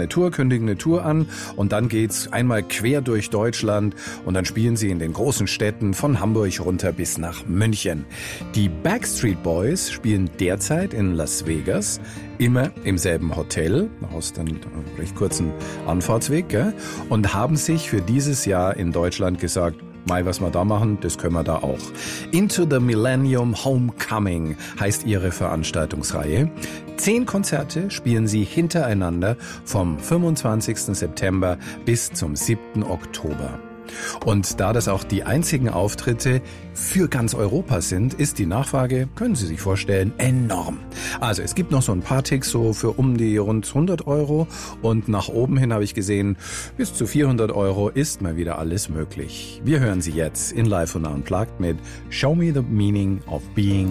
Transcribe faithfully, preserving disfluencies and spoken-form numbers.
eine Tour, kündigen eine Tour an und dann geht's einmal quer durch Deutschland und dann spielen sie in den großen Städten von Hamburg runter bis nach München. Die Backstreet Boys spielen derzeit in Las Vegas, immer im selben Hotel, aus einem recht kurzen Anfahrtsweg, gell? Und haben sich für dieses Jahr in Deutschland gesagt, Mai, was wir da machen, das können wir da auch. Into the Millennium Homecoming heißt ihre Veranstaltungsreihe. Zehn Konzerte spielen sie hintereinander vom fünfundzwanzigsten September bis zum siebten Oktober. Und da das auch die einzigen Auftritte für ganz Europa sind, ist die Nachfrage, können Sie sich vorstellen, enorm. Also es gibt noch so ein paar Ticks so für um die rund hundert Euro und nach oben hin habe ich gesehen, bis zu vierhundert Euro ist mal wieder alles möglich. Wir hören Sie jetzt in Live und Unplugged mit Show Me the Meaning of Being